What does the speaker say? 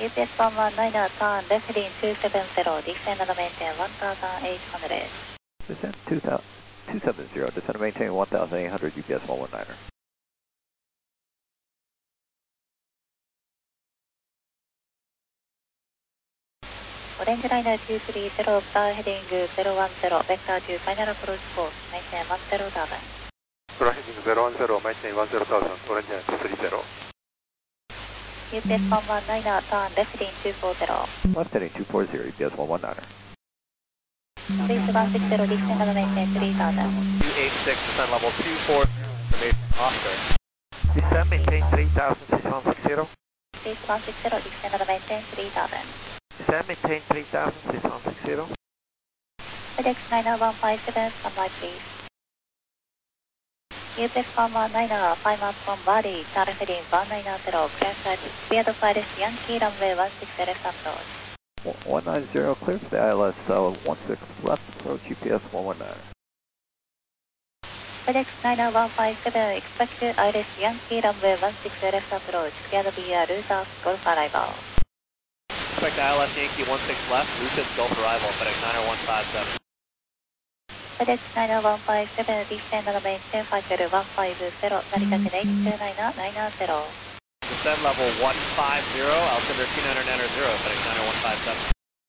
UPS 119 turn left heading 270, descend and maintain 1800. Descend 270, descend and maintain 1800, UPS 119er. Orange liner 230, turn heading 010, vector to final approach course, maintain 10,000. Turn heading 010, maintain 10,000, orange liner 230. UPS 119, turn left heading 240. Left heading 240, UPS 119er. Please 160, descend and maintain 3000. 286, descend level 24, Oscar. Descend, maintain 3,000, 6160. Please 160, descend and maintain 3000. Descend, maintain 3,000, 6160. FedEx 90157, standby please. UPS 119, 5 miles from Bali, turn heading 190, clear flight, cleared flight Yankee runway 16 left approach. 190, clear for the ILS 16 left approach, UPS 119er. FedEx 90157, expected ILS Yankee runway 16 left approach, cleared via Lucas Golf arrival. Expect ILS Yankee 16 left, Lucas Golf arrival, FedEx 90157. FedEx 90157, descend and maintain 50, 150, Narita H29990. Descend level 150, altimeter 2990, FedEx 90157.